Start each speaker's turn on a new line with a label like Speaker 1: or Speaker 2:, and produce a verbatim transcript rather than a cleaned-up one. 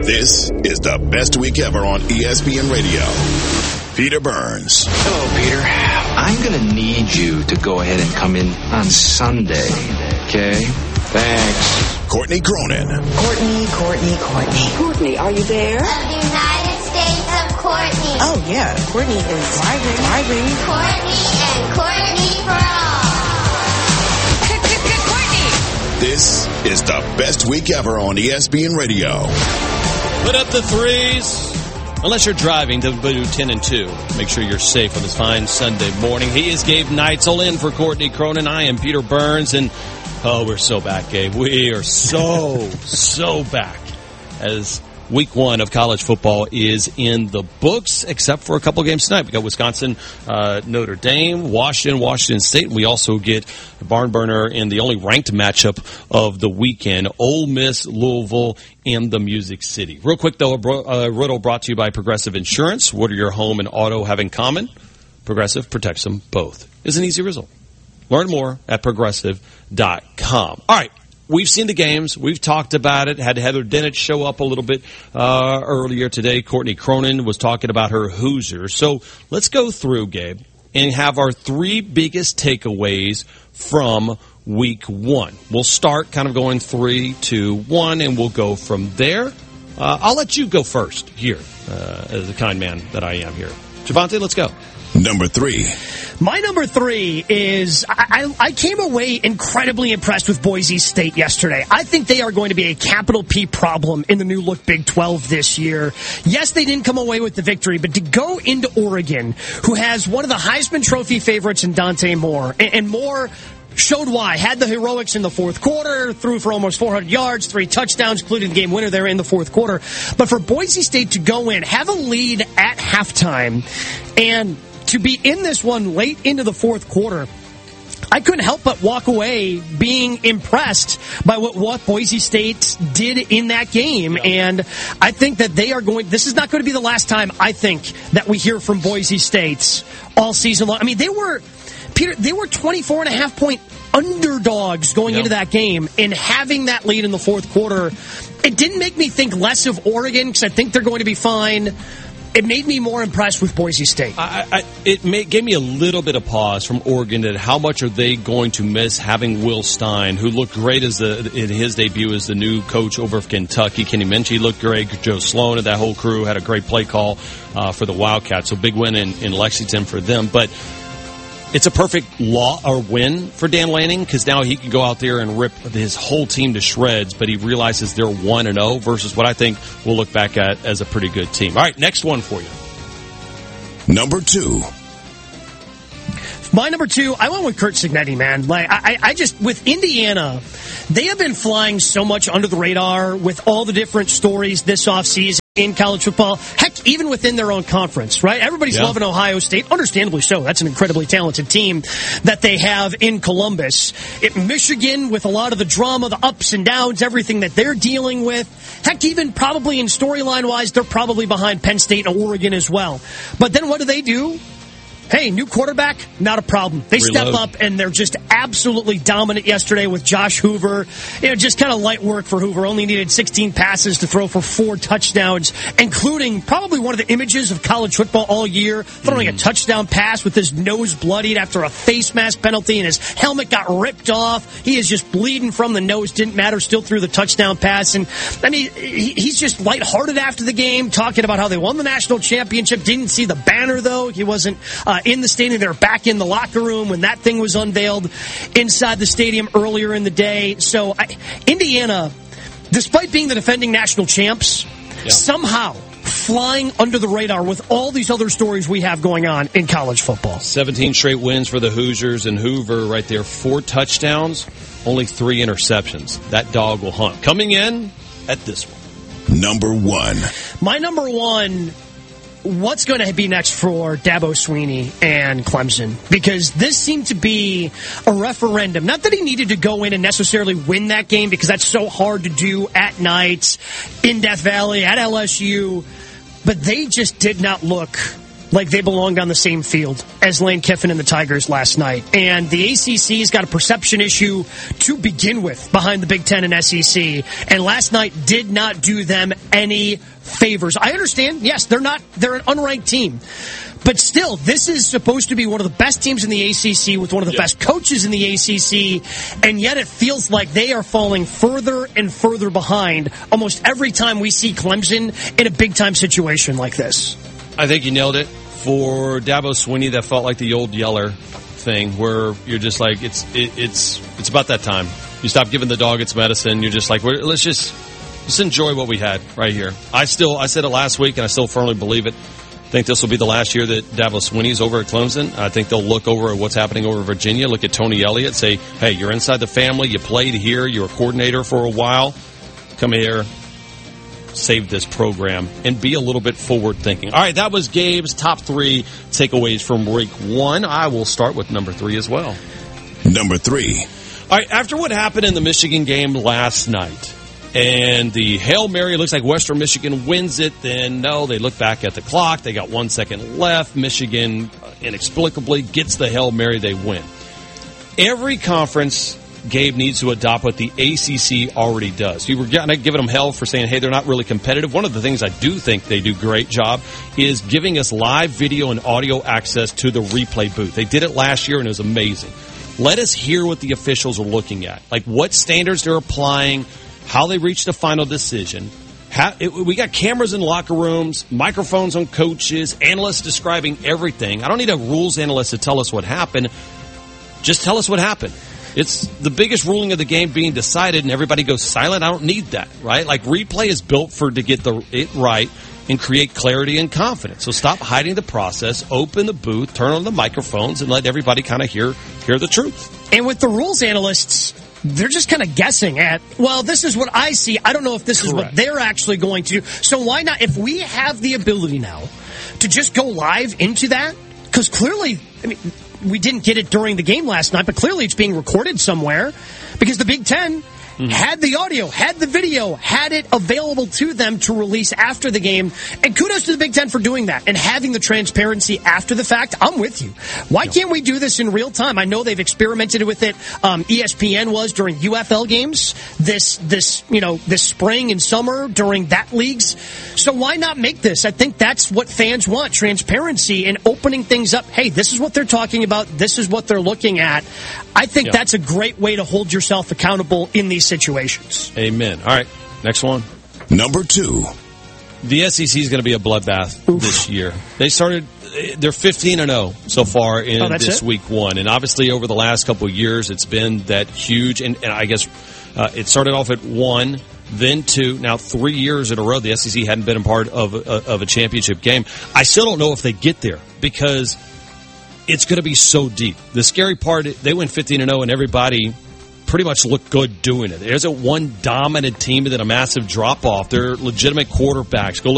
Speaker 1: This is the best week ever on E S P N Radio. Peter Burns.
Speaker 2: Hello, Peter. I'm going to need you to go ahead and come in on Sunday, okay? Thanks.
Speaker 1: Courtney Cronin.
Speaker 3: Courtney, Courtney, Courtney.
Speaker 4: Courtney, are you there?
Speaker 5: The United States of Courtney.
Speaker 3: Oh, yeah. Courtney is driving, driving.
Speaker 5: Courtney and Courtney for all. Courtney.
Speaker 1: This is the best week ever on E S P N Radio.
Speaker 6: Put up the threes. Unless you're driving, to do ten and two. Make sure you're safe on this fine Sunday morning. He is Gabe Neitzel in for Courtney Cronin. I am Peter Burns, and oh, we're so back, Gabe. We are so, so back as week one of college football is in the books, except for a couple games tonight. We got Wisconsin, uh, Notre Dame, Washington, Washington State. We also get the barn burner in the only ranked matchup of the weekend, Ole Miss, Louisville, and the Music City. Real quick, though, a bro- uh, riddle brought to you by Progressive Insurance. What do your home and auto have in common? Progressive protects them both. It's an easy result. Learn more at progressive dot com. All right. We've seen the games. We've talked about it. Had Heather Dennett show up a little bit uh, earlier today. Courtney Cronin was talking about her Hoosiers. So let's go through, Gabe, and have our three biggest takeaways from week one. We'll start kind of going three, two, one, and we'll go from there. Uh, I'll let you go first here, uh, as the kind man that I am here. Javante, let's go.
Speaker 1: Number three.
Speaker 7: My number three is I, I, I came away incredibly impressed with Boise State yesterday. I think they are going to be a capital P problem in the new look Big twelve this year. Yes, they didn't come away with the victory, but to go into Oregon, who has one of the Heisman Trophy favorites in Dante Moore, and, and Moore showed why. Had the heroics in the fourth quarter, threw for almost four hundred yards, three touchdowns, including the game winner there in the fourth quarter. But for Boise State to go in, have a lead at halftime, and to be in this one late into the fourth quarter, I couldn't help but walk away being impressed by what, what Boise State did in that game. Yeah. And I think that they are going, this is not going to be the last time, I think, that we hear from Boise State all season long. I mean, they were, Peter, they were twenty-four and a half point underdogs going yep. into that game, and having that lead in the fourth quarter, it didn't make me think less of Oregon, because I think they're going to be fine. It made me more impressed with Boise State.
Speaker 6: I, I, it made, gave me a little bit of pause from Oregon that how much are they going to miss having Will Stein, who looked great as the, in his debut as the new coach over Kentucky. Kenny Minchie looked great. Joe Sloan and that whole crew had a great play call uh, for the Wildcats. So big win in, in Lexington for them. But it's a perfect law or win for Dan Lanning, because now he can go out there and rip his whole team to shreds, but he realizes they're one and oh versus what I think we'll look back at as a pretty good team. All right, next one for you.
Speaker 1: Number two.
Speaker 7: My number two, I went with Curt Cignetti, man. Like I, I just, with Indiana, they have been flying so much under the radar with all the different stories this offseason in college football. Heck, even within their own conference, right? Everybody's yeah. loving Ohio State. Understandably so. That's an incredibly talented team that they have in Columbus. It, Michigan, with a lot of the drama, the ups and downs, everything that they're dealing with. Heck, even probably in storyline-wise, they're probably behind Penn State and Oregon as well. But then what do they do? Hey, new quarterback, not a problem. They Reload. step up, and they're just absolutely dominant yesterday with Josh Hoover. You know, just kind of light work for Hoover. Only needed sixteen passes to throw for four touchdowns, including probably one of the images of college football all year, throwing mm. a touchdown pass with his nose bloodied after a face mask penalty, and his helmet got ripped off. He is just bleeding from the nose. Didn't matter. Still threw the touchdown pass. And, I mean, he, he's just lighthearted after the game, talking about how they won the national championship. Didn't see the banner, though. He wasn't uh, in the stadium. They were back in the locker room when that thing was unveiled inside the stadium earlier in the day. So I, Indiana, despite being the defending national champs, yeah. somehow flying under the radar with all these other stories we have going on in college football.
Speaker 6: seventeen straight wins for the Hoosiers, and Hoover right there, four touchdowns, only three interceptions. That dog will hunt. Coming in at this one.
Speaker 1: Number one.
Speaker 7: My number one, what's going to be next for Dabo Swinney and Clemson? Because this seemed to be a referendum. Not that he needed to go in and necessarily win that game, because that's so hard to do at night in Death Valley, at L S U. But they just did not look like they belonged on the same field as Lane Kiffin and the Tigers last night. And the A C C's got a perception issue to begin with behind the Big Ten and S E C. And last night did not do them any favors. I understand, yes, they're not, they're an unranked team. But still, this is supposed to be one of the best teams in the A C C with one of the yep. best coaches in the A C C, and yet it feels like they are falling further and further behind almost every time we see Clemson in a big-time situation like this.
Speaker 6: I think you nailed it. For Dabo Swinney, that felt like the old Yeller thing, where you're just like, it's it, it's it's about that time. You stop giving the dog its medicine. You're just like, let's just just enjoy what we had right here. I still, I said it last week, and I still firmly believe it. I think this will be the last year that Dabo Swinney's over at Clemson. I think they'll look over at what's happening over at Virginia, look at Tony Elliott, say, hey, you're inside the family, you played here, you're a coordinator for a while, come here, save this program, and be a little bit forward-thinking. All right, that was Gabe's top three takeaways from week one. I will start with number three as well.
Speaker 1: Number three.
Speaker 6: All right, after what happened in the Michigan game last night, and the Hail Mary looks like Western Michigan wins it, then no, they look back at the clock. They got one second left. Michigan inexplicably gets the Hail Mary. They win. Every conference, Gabe, needs to adopt what the A C C already does. You were giving them hell for saying, hey, they're not really competitive. One of the things I do think they do a great job is giving us live video and audio access to the replay booth. They did it last year, and it was amazing. Let us hear what the officials are looking at, like what standards they're applying, how they reached the final decision. How, it, we got cameras in locker rooms, microphones on coaches, analysts describing everything. I don't need a rules analyst to tell us what happened. Just tell us what happened. It's the biggest ruling of the game being decided, and everybody goes silent. I don't need that, right? Like, replay is built for to get the it right and create clarity and confidence. So stop hiding the process, open the booth, turn on the microphones, and let everybody kind of hear hear the truth.
Speaker 7: And with the rules analysts, they're just kind of guessing at, well, this is what I see. I don't know if this Correct. is what they're actually going to do. So why not, if we have the ability now to just go live into that, because clearly, I mean, we didn't get it during the game last night, but clearly it's being recorded somewhere because the Big Ten mm-hmm. had the audio, had the video, had it available to them to release after the game. And kudos to the Big Ten for doing that and having the transparency after the fact. I'm with you. Why no. can't we do this in real time? I know they've experimented with it. Um, E S P N was during U F L games this, this, you know, this spring and summer during that leagues. So why not make this? I think that's what fans want, transparency and opening things up. Hey, this is what they're talking about. This is what they're looking at. I think yeah. that's a great way to hold yourself accountable in these situations.
Speaker 6: Amen. All right, next one.
Speaker 1: Number two.
Speaker 6: The S E C is going to be a bloodbath Oof. this year. They started, they're fifteen and oh so far in
Speaker 7: oh,
Speaker 6: this
Speaker 7: it?
Speaker 6: week one. And obviously over the last couple of years, it's been that huge. And, and I guess uh, it started off at one, then two. Now three years in a row, the S E C hadn't been a part of a, of a championship game. I still don't know if they get there because it's going to be so deep. The scary part, they went fifteen and oh and everybody pretty much looked good doing it. There's a one dominant team and then a massive drop-off. They're legitimate quarterbacks. Go look